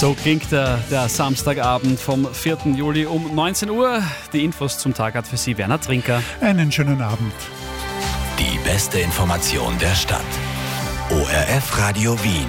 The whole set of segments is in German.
So klingt der Samstagabend vom 4. Juli um 19 Uhr. Die Infos zum Tag hat für Sie Werner Trinker. Einen schönen Abend. Die beste Information der Stadt. ORF Radio Wien.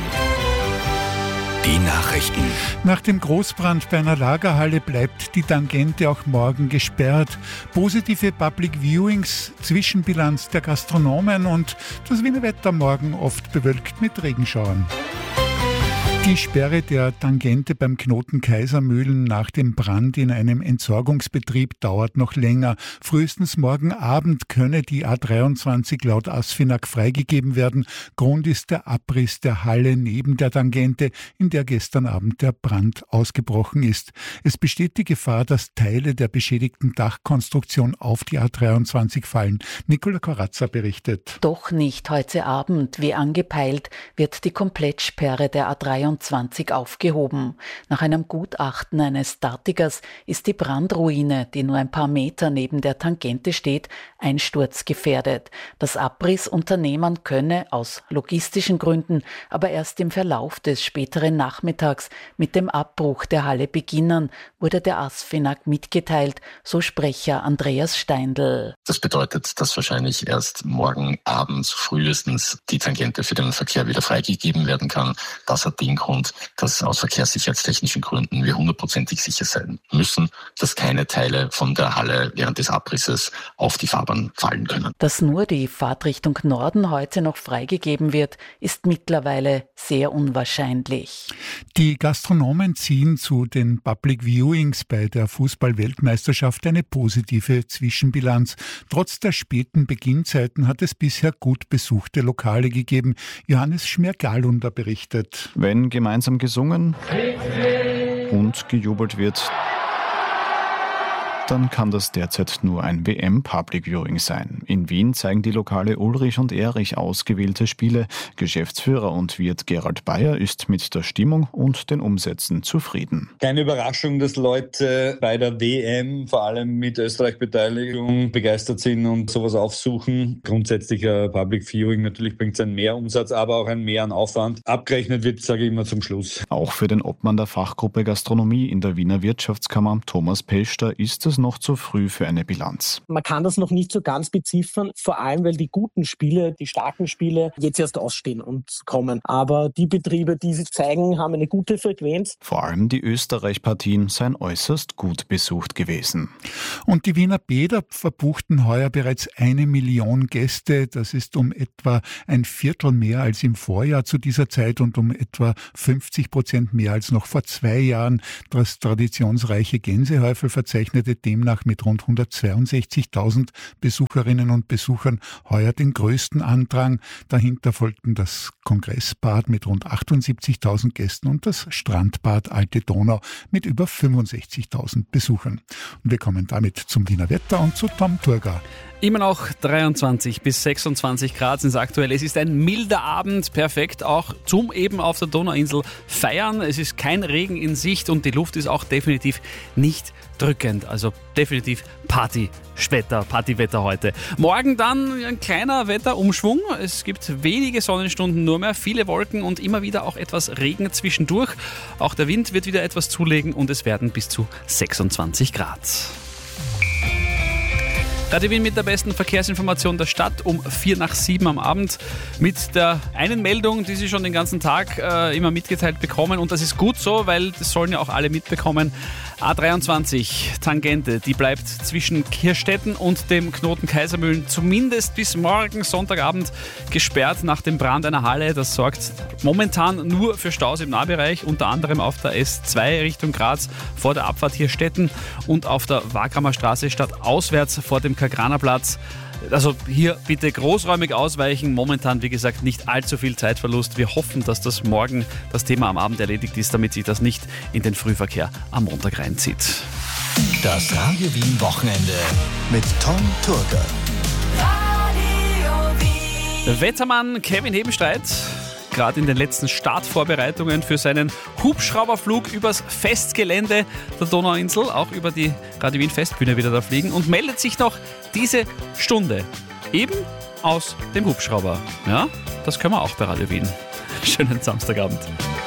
Die Nachrichten. Nach dem Großbrand bei einer Lagerhalle bleibt die Tangente auch morgen gesperrt. Positive Public Viewings, Zwischenbilanz der Gastronomen und das Wiener Wetter morgen oft bewölkt mit Regenschauern. Die Sperre der Tangente beim Knoten Kaisermühlen nach dem Brand in einem Entsorgungsbetrieb dauert noch länger. Frühestens morgen Abend könne die A23 laut ASFINAG freigegeben werden. Grund ist der Abriss der Halle neben der Tangente, in der gestern Abend der Brand ausgebrochen ist. Es besteht die Gefahr, dass Teile der beschädigten Dachkonstruktion auf die A23 fallen. Nicola Corazza berichtet. Doch nicht heute Abend, wie angepeilt, wird die Komplettsperre der A23 aufgehoben. Nach einem Gutachten eines Statikers ist die Brandruine, die nur ein paar Meter neben der Tangente steht, einsturzgefährdet. Das Abrissunternehmen könne aus logistischen Gründen aber erst im Verlauf des späteren Nachmittags mit dem Abbruch der Halle beginnen, wurde der ASFINAG mitgeteilt, so Sprecher Andreas Steindl. Das bedeutet, dass wahrscheinlich erst morgen abends frühestens die Tangente für den Verkehr wieder freigegeben werden kann. Das hat den Grund, dass aus verkehrssicherheitstechnischen Gründen wir 100% sicher sein müssen, dass keine Teile von der Halle während des Abrisses auf die Fahrbahn fallen können. Dass nur die Fahrtrichtung Norden heute noch freigegeben wird, ist mittlerweile sehr unwahrscheinlich. Die Gastronomen ziehen zu den Public Viewings bei der Fußball-Weltmeisterschaft eine positive Zwischenbilanz. Trotz der späten Beginnzeiten hat es bisher gut besuchte Lokale gegeben. Johannes Schmergalunder berichtet. Wenn gemeinsam gesungen und gejubelt wird, dann kann das derzeit nur ein WM-Public Viewing sein. In Wien zeigen die Lokale Ulrich und Erich ausgewählte Spiele. Geschäftsführer und Wirt Gerald Bayer ist mit der Stimmung und den Umsätzen zufrieden. Keine Überraschung, dass Leute bei der WM, vor allem mit Österreich-Beteiligung, begeistert sind und sowas aufsuchen. Grundsätzlich ein Public Viewing, natürlich bringt es einen Mehrumsatz, aber auch einen mehr an Aufwand. Abgerechnet wird, sage ich immer, zum Schluss. Auch für den Obmann der Fachgruppe Gastronomie in der Wiener Wirtschaftskammer, Thomas Pester, ist es noch zu früh für eine Bilanz. Man kann das noch nicht so ganz beziffern, vor allem weil die guten Spiele, die starken Spiele jetzt erst ausstehen und kommen. Aber die Betriebe, die sie zeigen, haben eine gute Frequenz. Vor allem die Österreich-Partien seien äußerst gut besucht gewesen. Und die Wiener Bäder verbuchten heuer bereits 1 Million Gäste. Das ist um etwa ein Viertel mehr als im Vorjahr zu dieser Zeit und um etwa 50% mehr als noch vor 2 Jahren. Das traditionsreiche Gänsehäufel verzeichnete demnach mit rund 162.000 Besucherinnen und Besuchern heuer den größten Andrang. Dahinter folgten das Kongressbad mit rund 78.000 Gästen und das Strandbad Alte Donau mit über 65.000 Besuchern. Und wir kommen damit zum Wiener Wetter und zu Tom Turga. Immer noch 23 bis 26 Grad sind es aktuell. Es ist ein milder Abend, perfekt auch zum eben auf der Donauinsel feiern. Es ist kein Regen in Sicht und die Luft ist auch definitiv nicht drückend. Also definitiv Partywetter heute. Morgen dann ein kleiner Wetterumschwung. Es gibt wenige Sonnenstunden nur mehr, viele Wolken und immer wieder auch etwas Regen zwischendurch. Auch der Wind wird wieder etwas zulegen und es werden bis zu 26 Grad. Radio Wien mit der besten Verkehrsinformation der Stadt um 6:45 am Abend mit der einen Meldung, die Sie schon den ganzen Tag immer mitgeteilt bekommen und das ist gut so, weil das sollen ja auch alle mitbekommen. A23 Tangente, die bleibt zwischen Kirchstetten und dem Knoten Kaisermühlen zumindest bis morgen Sonntagabend gesperrt nach dem Brand einer Halle. Das sorgt momentan nur für Staus im Nahbereich, unter anderem auf der S2 Richtung Graz vor der Abfahrt Hirstetten und auf der Wagramer Straße stadtauswärts vor dem Kagranerplatz. Also hier bitte großräumig ausweichen. Momentan, wie gesagt, nicht allzu viel Zeitverlust. Wir hoffen, dass das morgen das Thema am Abend erledigt ist, damit sich das nicht in den Frühverkehr am Montag reinzieht. Das Radio Wien Wochenende mit Tom Turga. Wettermann Kevin Hebenstreit, gerade in den letzten Startvorbereitungen für seinen Hubschrauberflug übers Festgelände der Donauinsel, auch über die Radio Wien Festbühne wieder da fliegen und meldet sich noch diese Stunde eben aus dem Hubschrauber. Ja, das können wir auch bei Radio Wien. Schönen Samstagabend.